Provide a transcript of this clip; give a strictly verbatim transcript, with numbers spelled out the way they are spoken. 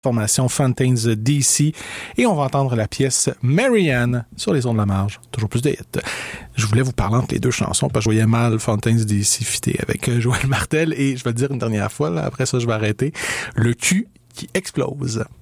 formation Fountains D C, et on va entendre la pièce Marianne sur les ondes de la marge. Toujours plus de hits. Je voulais vous parler entre les deux chansons parce que je voyais mal Fountains D C fitter avec Joël Martel, et je vais le dire une dernière fois, là, après ça je vais arrêter. Le cul qui explose.